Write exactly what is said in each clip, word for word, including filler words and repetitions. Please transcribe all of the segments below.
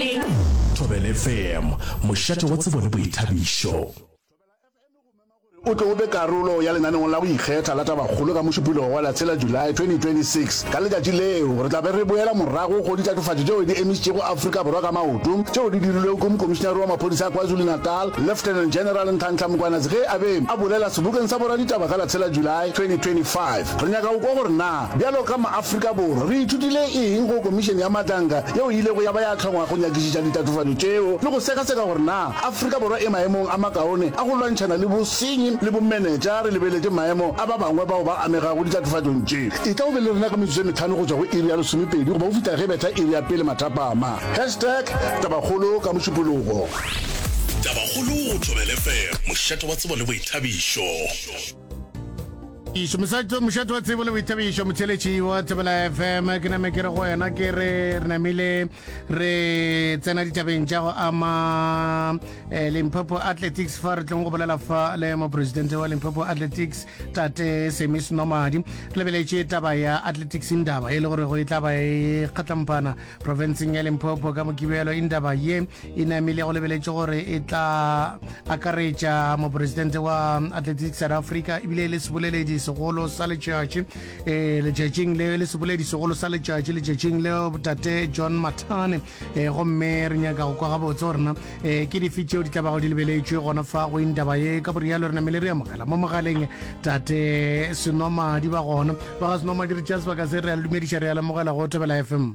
morning. Thobela F M, mošate wa tsebo le boithabišo. O tlo be karolo ya lenaneo la go ikgetha la tabagolo ka mošupologo wa latshela July twenty twenty-six ka letšatši leo re tla be re boela morago go ditatofatšo tšeo di emišitšego Afrika Borwa ka maoto tšeo di dirilwego ke mokomišenare wa maphodisa a KwaZulu Natal Lieutenant General Nhlanhla Mkhwanazi ge a be a bolela sebokeng sa boraditaba ka latshela July twenty twenty-five. Re nyaka go kwa gore na bjalo ka maAfrika Borwa re ithutile eng go komišene ya matanga yeo ile go ya ba ya tlhongwa go nyakišiša ditatofatšo tšeo le go sekaseka gore na Afrika Borwa e maemong a makaone a go lwantšhana le bosenyi le bomenetša re lebeletse maemo a ba bangwe bao ba amega go ditatofatšong tšeo. E ka o be le rena ka metsotso e metlhano go tswa go iri ya lesomepedi go ba o fita ge betha iri ya pele mathapama hashtag tabagolo ka mošupologo. Tabagolo Thobela F M, mošate wa tsebo le boithabišo. Isho mošate mošate wa tsebo le boithabišo motheletši wa Thobela F M ke name ke re go yena ke re re namile re tsena ditabeng tša go ama Limpopo Athletics fa re tlong go bolela fa le mopresidente wa Limpopo Athletics Tate Semis Nomadi re lebeletše taba ya athletics indaba e le gore go e tla ba e kgatlampana provinceng ya Limpopo ka mokibelo indaba ye e namile go lebeletše gore e tla akaretša mopresidente wa Athletics South Africa ebile le seboleledi segolo sa letšatši eh letšatšing le le seboledi segolo sa letšatši letšatšing le Tate John Mathane eh gomme re nyaka go kwa ga botse gorena eh ke di fitšeo di tla ba go di lebeletšwe gona fa go indaba ye ka borialo re namele re ya mogala mo mogaleng Tate Senomadi ba gona ba ga Senomadi re tšea sebaka se re a dumediša re ya le mogala go Thobela F M.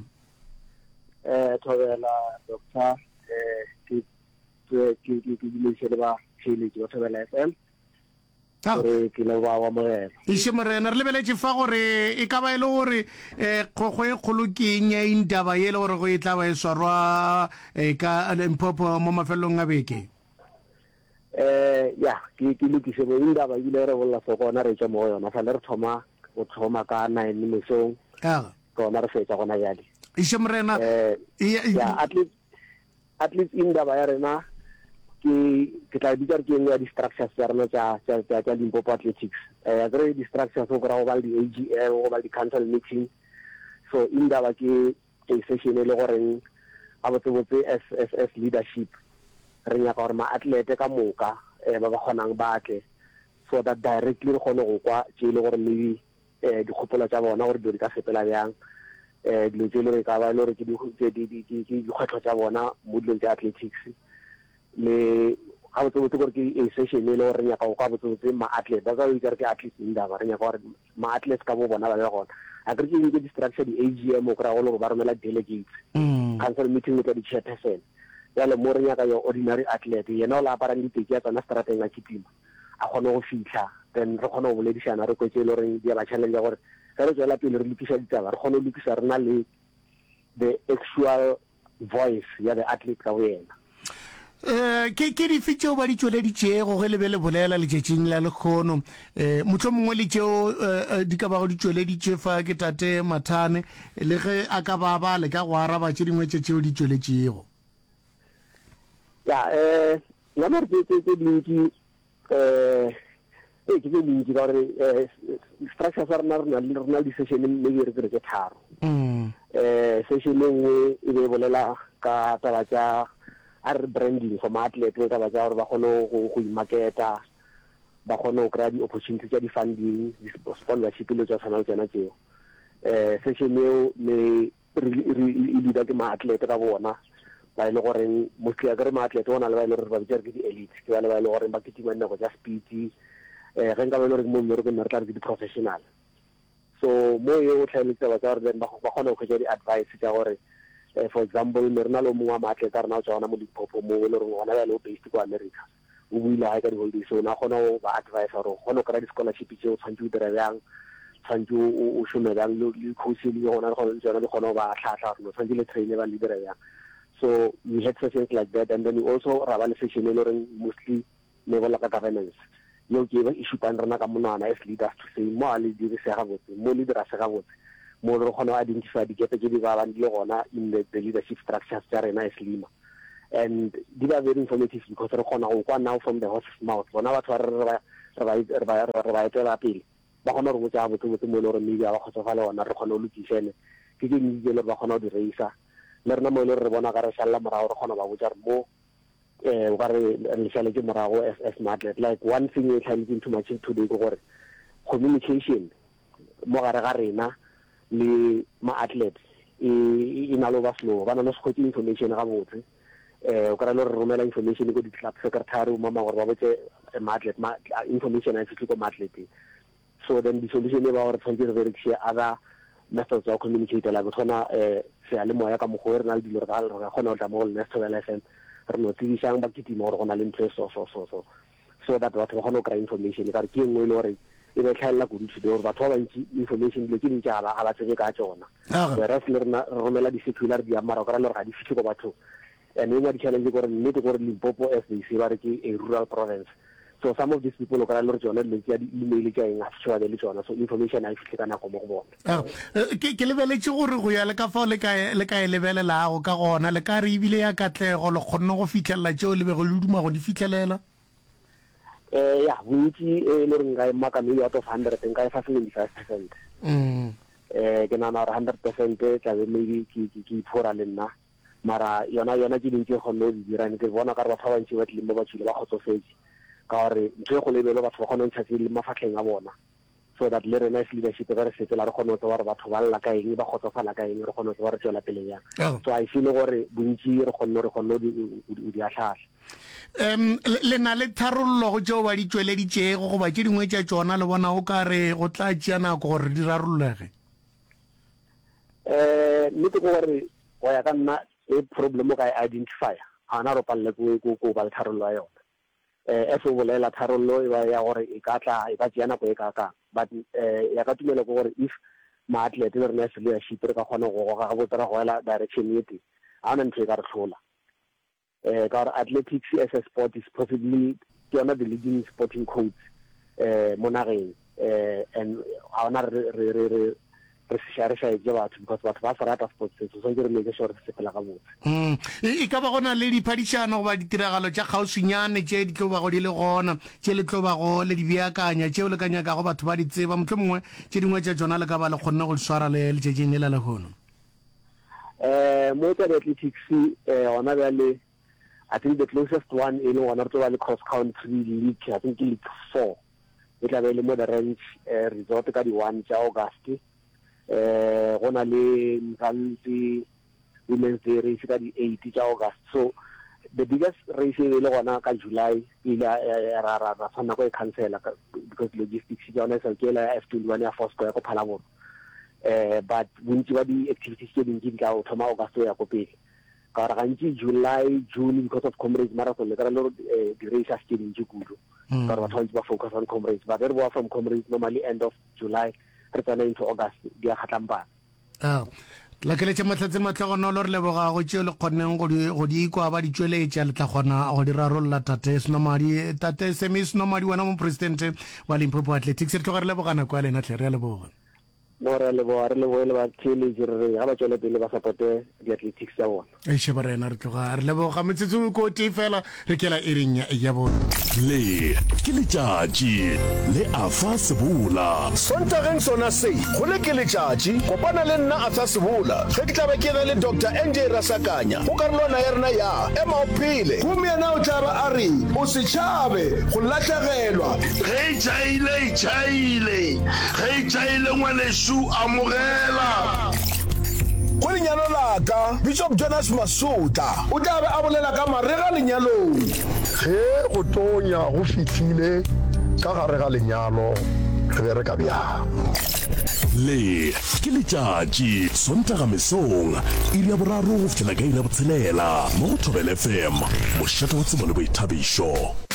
eh Thobela doctor eh ke ke ke ke le ba tšhele ke Thobela F M. Re ke le ba wa morena ishe morena re lebeletše fa gore e ka ba e le gore eh kgokgo e kgolo ke eng ya indaba ye le gore go e tla ba e swarwa ka Limpopo mo mafelong a beke. eh ya ke ke lokise bo indaba ile re bolla so gona re tša mo yona fa le re thoma o thoma ka nine mesong ka gona re fetša gona yadi ishe morena eh ya athlete athlete indaba ya rena ke ke tla ditsa ke nngwe ya di-structures tsa rena tsa tsa tsa Limpopo Athletics eh re di-structures go ra go ba di A G M go ba di council meeting so indaba ke a session le gore a botsebotse as as as leadership re nyaka gore ma-athlete ka moka eh ba ba kgonang batle so that directly re kgone go kwa tše le gore maybe eh dikgopolo tša bona gore di ka sepela bjang eh dilo tše le ka ba le gore ke dikgwetlho tša bona mo dilong tša athletics le ga botsebotse gore ke a session le gore re nyaka go kwa botsebotse ma-athlete ba ka itse re ke athlete indaba re nyaka gore ma-athlete ka bo bona ba le gona a kere ke ke di-structure di-A G M o kry-a go le gore ba romela delegates council meeting tsa di-chairperson jalo mo re nyaka yo ordinary athlete yena o la aparang diteki ya tsona strateng a Kitima a kgone go fitlha then re kgone go boledišana re kwetse le gore di a ba challenge gore ge re tswela pele re lokisa ditaba re kgone go lokisa rena le the actual voice ya the athlete ka bo yena. eh ke ke di fitšeo ba di tšweleditše go ge le be le bolela letšatšing la lekgono eh motho mongwe le tšeo di ka ba go di tšweleditše fa ke Tate Mathane le ge a ka ba ba le ka go araba tše dingwe tšeo di tšweletšego ya eh nna re tse tse dintsi eh e ke tse dintsi ka gore eh structure sa rena rena le rena di session le re re ke tharo eh session nngwe e be bolela ka taba tša are branding for athlete ka ba tša gore ba kgone go go imaketa ba kgone go kry-a di-opportunity tša di-funding di-sponsorship le tša tshwana tsena tseo eh session eo le e leader ke ma-athlete ka bona ba ile gore mostly a kere ma-athlete bona le ba ile gore ba bitša re ke di-elite ke ba le ba ile gore ba ketima nnako tša speed eh ge nka ba ile gore ke mo mmereko nna re tla re ke di-professional so mo ye o tlhaeletse taba tša gore then ba kgone go kgwetša di-advice tša gore eh for example me rena lo mongwe wa maatlete a rena o tswana mo Limpopo mo le gore gona bjale o based ko America o buile gae ka di-holiday so na kgona go ba advice gore o kgone go kry-a di-scholarship tšeo o tshwanetse o dire bjang tshwanetse o šome bjang le coach le gona tsona di kgona go ba tlhatlha gore o tshwanetse le traine ba le dire bjang so we had sessions like that and then we also ra ba le session e le gore mostly level ka governance yo ke ba ishupang rena ka monwana as leaders to say mo a le dirisega botse mo leader a sega botse mo re kgona go identify dikepe tse di ba bang di le gona in the, the leadership structures tša rena as lima and di ba very informative because re kgona go kwa now from the horse's mouth bona batho ba re ba etela pele ba kgona go botsa botsebotse mo le gore maybe a ba kgotsofale gona re kgona go lokisene ke ke nnile le ba kgona go di reisa le rena mo le re bona ka re shalla morago re khona ba botsa re mo eh o ka re le shalla ke morago as as athlete. Like one thing we can into much today go gore communication mo gare ga rena le ma athletes e ina lo ba slow bana no se information ga botse eh o ka re lo romela information go di club secretary o mama gore ba botse ma athlete ma information a fitse go ma athlete. So then the solution e ba gore tshwanetse re share other methods of communicating like gona eh se ale moya ka mo go re na le dilo re ga re gona o tla mo le next level F M re no tsibisang ba kitimo gore gona le interest so so so so so that batho ba gona go kry information ka re ke engwe le gore e be tlhaela go ditse gore batho ba bantsi information le ke di tjala ga ba tsebe ka tsona re re re romela di circular di amara ka re le ga di fitlhe go batho and we want challenge gore mme te gore Limpopo as they say ba re ke a rural province. So some of these people ka le re tsona le tsia di email ka eng a tswa le tsona so information a fitlhe kana go mo go bona ke ke lebeletse gore go ya le ka fa le ka le ka lebelela go ka gona le ka re ibile ya katlego le kgonne go fitlhela tšeo le be go le duma go di fitlhelela eh ya bontsi e le re nka maka maybe out of one hundred nka e fa seventy-five percent mm eh ke na na one hundred percent tla be maybe ke ke phora le nna mara yona yona ke dintse go no di dira ne ke bona ka re ba fa bantsi ba tlile mo ba tshile ba khotsofetse ka re ntse go lebelo batho ba gona ntse le mafatlheng a bona so that le rena leadership ba re setela re gona tsa gore batho ba lla ka eng ba khotsofala ka eng re gona tsa re tswela pele ya so I feel gore bontsi re gona re gona di di atlhahla em le na le tharollo go tšeo ba di tsweleditše go ba ke dingwe tša tsona le bona o ka re go tla tšea nako gore di rarollege eh le go gore go ya ka nna e problem ka identify ana ro palle go go ba tharollo ya yona eh e fo bolela tharollo e ba ya gore e ka tla e ka tšea nako e ka ka but eh ya ka tumela go gore if ma athlete le rena se leadership re ka kgona go ga go tsara go ela direction yete ana ntse ka re hlola eh ka athletics as a sport is possibly one of the leading sporting codes eh monageng eh and ana re re re re share share je batho because batho ba farata sports so so re make sure se pela ga botse mm e ka ba gona le diphadishano ba ditiragalo tša kgauswinyane tše di tlo ba go di le gona tše le tlo ba go le di beakanya tše o le kanya ka go batho ba di tseba motho mongwe tše dingwe tša tsona le ka ba le kgonna go swara le le tše ne la le hono eh mo tsa athletics eh ona ba le I think the closest one in one or two are cross country league I think league four it la be le mo the range eh resort ka di one tša August eh gona le Mzansi women's day race ka di eight tša August so the biggest race e le gona ka July ila ra ra ra tsana go e cancela because logistics ya ona sa ke la F twenty-one ya Fosco ya go phalabona eh but bontsi ba di activities tse dingwe di ka o thoma August ya go pele ka ra gantsi July June because of Comrades Marathon le ka lo di race a skilling di kudu ka ra batho ba focus on Comrades but they were from Comrades normally end of July re tsena into August di a khatlamba ah la ke le tša matlhatse matlagono lo re leboga go tšeo le kgonneng go di go di kwa ba di tsweletša le tla gona go di rarolla tate Snomadi tate Semi Snomadi wena mo president wa Limpopo Athletics re tloga re lebogana kwa lena tle re a leboga no re leboga re leboga le ba tshele re ga ba tswela pele ba supporte di athletics ya bona e sheba rena re tloga re leboga metsotso ko te fela re kela ering ya bona le ke letšatši le afa sebula sontageng sona se go le ke letšatši kopana le nna afa sebula ge ke tla ba ke le Doctor N J Rasakanya go karolwana ya rena ya ema o phele gomyena o tla ba a re o se tšhabe go latlhegelwa ge tšaile tšaile ge tšaile ngwaneso amogela go lenyalo la ka Bishop Jonas Masuta o tla be a bolela ka marega lenyalong ge go tonya go fitlhile ka gare ga lenyalo re be re ka bjang le ke letšatši sontaga mesong iri ya boraro go fitlhela ka iri ya botshelela mo go Thobela F M mošate wa tsebo le boithabišo.